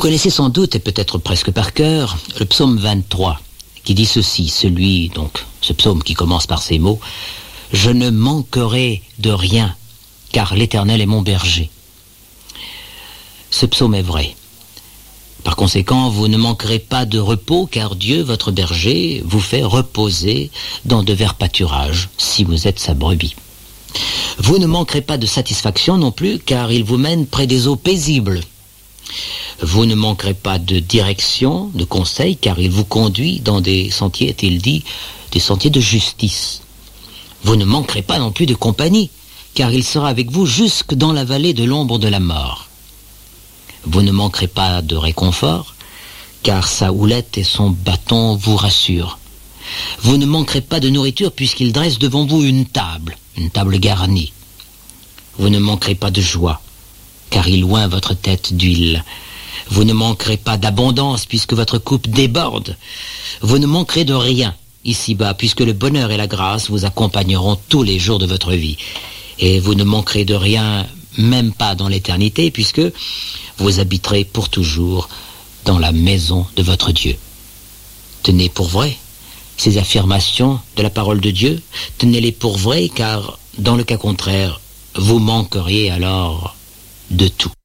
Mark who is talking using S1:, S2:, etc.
S1: connaissez sans doute, et peut-être presque par cœur, le psaume 23, qui dit ceci, ce psaume qui commence par ces mots, « Je ne manquerai de rien, car l'Éternel est mon berger ». Ce psaume est vrai. Par conséquent, vous ne manquerez pas de repos, car Dieu, votre berger, vous fait reposer dans de verts pâturages, si vous êtes sa brebis. Vous ne manquerez pas de satisfaction non plus, car il vous mène près des eaux paisibles. Vous ne manquerez pas de direction, de conseil, car il vous conduit dans des sentiers, est-il dit, des sentiers de justice. Vous ne manquerez pas non plus de compagnie, car il sera avec vous jusque dans la vallée de l'ombre de la mort. Vous ne manquerez pas de réconfort, car sa houlette et son bâton vous rassurent. Vous ne manquerez pas de nourriture, puisqu'il dresse devant vous une table garnie. Vous ne manquerez pas de joie, car il oint votre tête d'huile. Vous ne manquerez pas d'abondance, puisque votre coupe déborde. Vous ne manquerez de rien ici-bas, puisque le bonheur et la grâce vous accompagneront tous les jours de votre vie. Et vous ne manquerez de rien, même pas dans l'éternité, puisque vous habiterez pour toujours dans la maison de votre Dieu. Tenez pour vrai ces affirmations de la parole de Dieu, tenez-les pour vraies, car dans le cas contraire, vous manqueriez alors de tout.